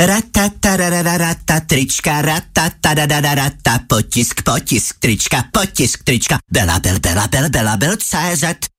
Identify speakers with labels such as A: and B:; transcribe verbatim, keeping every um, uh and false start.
A: Ratatarararata trička, ratatarararata potisk, potisk trička, potisk trička, Bela Bel, Bela Bel, Bela Bel, C Z.